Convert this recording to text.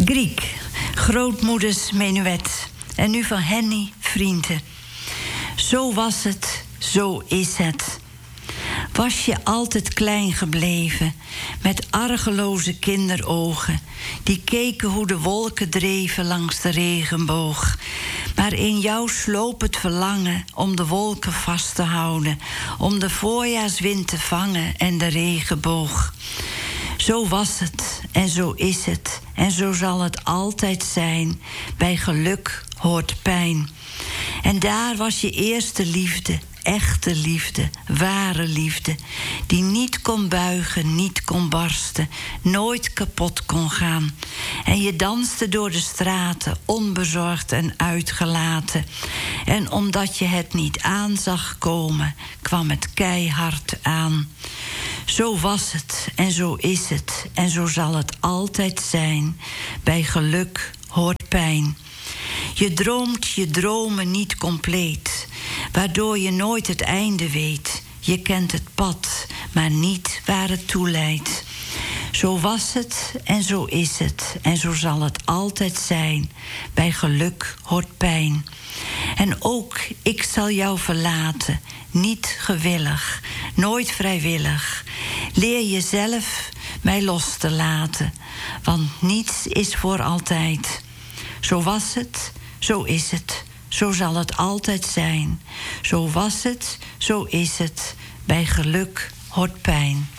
Griek, grootmoeders menuet. En nu van Henny Vrienden. Zo was het, zo is het. Was je altijd klein gebleven, met argeloze kinderogen, die keken hoe de wolken dreven langs de regenboog. Maar in jou sloop het verlangen om de wolken vast te houden, om de voorjaarswind te vangen en de regenboog. Zo was het en zo is het en zo zal het altijd zijn. Bij geluk hoort pijn. En daar was je eerste liefde, echte liefde, ware liefde, die niet kon buigen, niet kon barsten, nooit kapot kon gaan. En je danste door de straten, onbezorgd en uitgelaten. En omdat je het niet aan zag komen, kwam het keihard aan. Zo was het en zo is het en zo zal het altijd zijn. Bij geluk hoort pijn. Je droomt je dromen niet compleet, waardoor je nooit het einde weet. Je kent het pad, maar niet waar het toe leidt. Zo was het en zo is het en zo zal het altijd zijn. Bij geluk hoort pijn. En ook ik zal jou verlaten, niet gewillig, nooit vrijwillig. Leer jezelf mij los te laten, want niets is voor altijd. Zo was het, zo is het, zo zal het altijd zijn. Zo was het, zo is het, bij geluk hoort pijn.